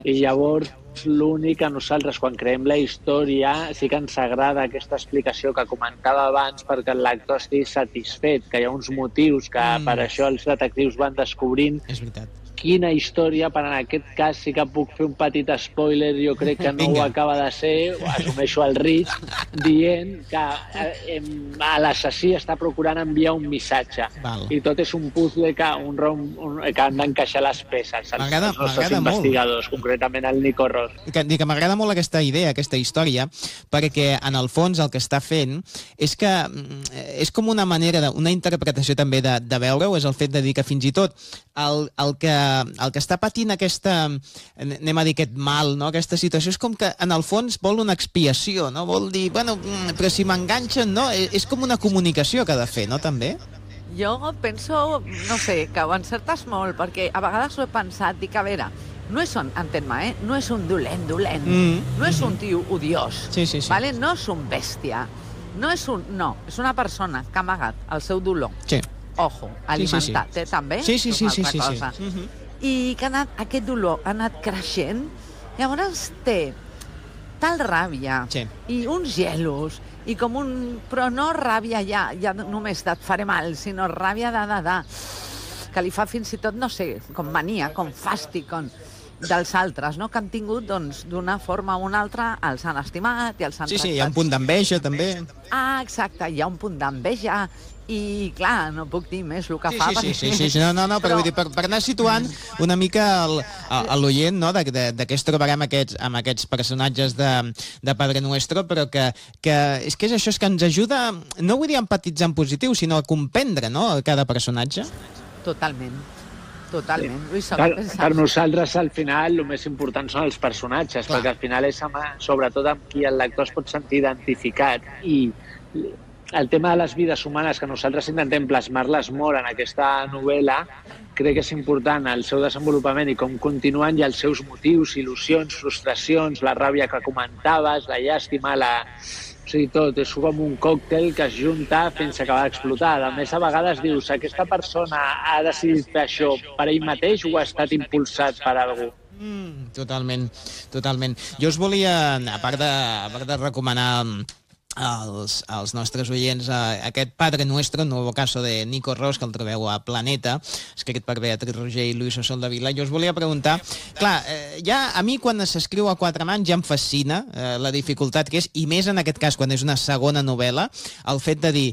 I llavors l'únic que nosaltres, quan creem la història, sí que ens agrada aquesta explicació que comentava abans perquè el lector estigui satisfet, que hi ha uns motius que per això els detectius van descobrint És veritat. quina història, per en aquest cas sí que puc fer un petit spoiler, jo crec que no ho acaba de ser, assumeixo el risc, dient que l'assassí està procurant enviar un missatge. I tot és un puzzle que han d'encaixar les peces, els nostres investigadors, concretament el Nico Ross. Que m'agrada molt aquesta idea, aquesta història, perquè en el fons el que està fent és que és com una manera, una interpretació també de veure-ho, és el fet de dir que fins i tot el que està patint aquesta, anem a dir, aquest mal, no? Aquesta situació, és com que en el fons vol una expiació, no? Vol dir, bueno, però si m'enganxen, no? És com una comunicació que ha de fer, no, també? Jo penso, no sé, que ho encertes molt, perquè a vegades ho he pensat, dic, a veure, no és un, entén-me, no és un dolent, no és un tio odiós, ¿vale? No és un bèstia, no, és una persona que ha amagat el seu dolor. Sí. Ojo, alimentat, també? Sí. I que aquest dolor ha anat creixent, llavors té tal ràbia i uns gelos, i com però no ràbia ja només et faré mal, sinó ràbia que li fa fins i tot, no sé, com mania, com fàstic, dels altres, no? Que han tingut, doncs, d'una forma o una altra, els han estimat i els han tractat. Sí, hi ha un punt d'enveja, també. Exacte, hi ha un punt d'enveja, i clar, no puc dir més el que fa. Sí, no, però vull dir, per anar situant una mica l'oient, no?, de què es trobarà amb aquests personatges de Padre Nuestro, però que és això, és que ens ajuda, no vull dir a empatitzar en positiu, sinó a comprendre, no?, cada personatge. Totalment. Per nosaltres, al final, el més important són els personatges, perquè al final és sobretot amb qui el lector es pot sentir identificat, i el tema de les vides humanes, que nosaltres intentem plasmar-les molt en aquesta novel·la, crec que és important el seu desenvolupament i com continuen, i els seus motius, il·lusions, frustracions, la ràbia que comentaves, la llàstima, o sigui, tot és com un còctel que es junta fins a acabar d'explotar. A més, a vegades dius, aquesta persona ha decidit fer això per ell mateix o ha estat impulsat per algú? Totalment. Jo us volia, a part de recomanar als nostres oients aquest Padre Nuestro, nuevo caso de Nico Ross, que el trobeu a Planeta, escrit per Beatriz Roger i Luis Soldevila. Jo us volia preguntar, clar, ja a mi quan s'escriu a quatre mans ja em fascina la dificultat que és, i més en aquest cas quan és una segona novel·la, el fet de dir,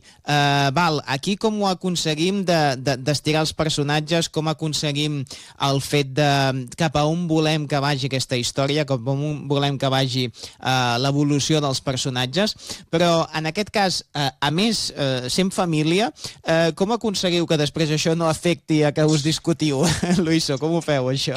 aquí com ho aconseguim d'estirar els personatges, com aconseguim el fet de cap a on volem que vagi aquesta història, cap a on volem que vagi l'evolució dels personatges. Però en aquest cas, a més, sent família, com aconseguiu que després això no afecti a que us discutiu? Luiso, com ho feu, això?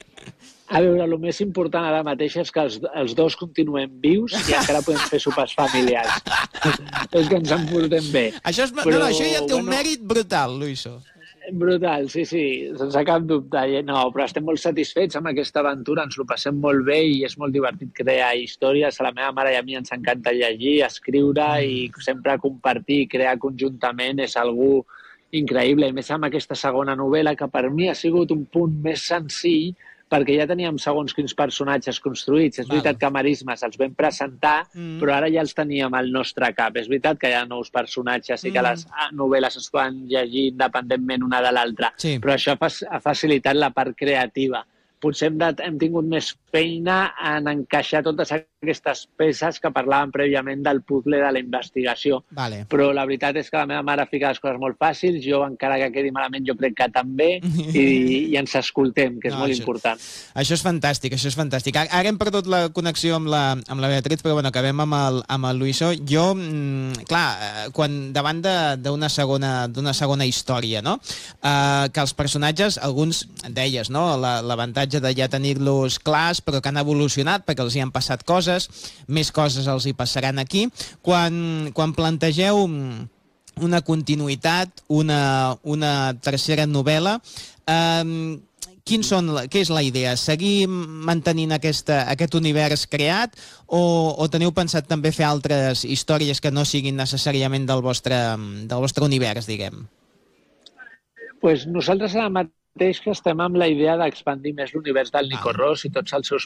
A veure, el més important ara mateix és que els dos continuem vius i encara podem fer sopars familiars. És que ens en portem bé. Això ja té un mèrit brutal, Luiso. Brutal, sí, sense cap dubte. No, però estem molt satisfets amb aquesta aventura, ens ho passem molt bé i és molt divertit crear històries. A la meva mare i a mi ens encanta llegir, escriure i sempre compartir i crear conjuntament és algú increïble. I més amb aquesta segona novel·la, que per mi ha sigut un punt més senzill, perquè ja teníem segons quins personatges construïts. És veritat que a Marismes els vam presentar, però ara ja els teníem al nostre cap. És veritat que hi ha nous personatges i que les novel·les es poden llegir independentment una de l'altra, però això ha facilitat la part creativa. Potser hem tingut més feina en encaixar totes aquestes peces que parlàvem prèviament del puzzle de la investigació. Però la veritat és que la meva mare fica les coses molt fàcils, jo encara que quedi malament jo crec que també, i ens escoltem, que és molt important. Això és fantàstic, això és fantàstic. Ara hem perdut la connexió amb la Beatriz, però bueno, acabem amb el Luiso. Jo, clar, quan davant d'una segona història, no? Que els personatges, alguns deies, no? L'avantatge de ja tenir-los clars, però que han evolucionat perquè els hi han passat coses, més coses els hi passaran aquí. Quan plantegeu una continuïtat, una tercera novel·la, què és la idea? Seguir mantenint aquest univers creat o teniu pensat també fer altres històries que no siguin necessàriament del vostre univers, diguem? Pues nosaltres ara mateix que estem amb la idea d'expandir més l'univers del Nico Ross i tots els seus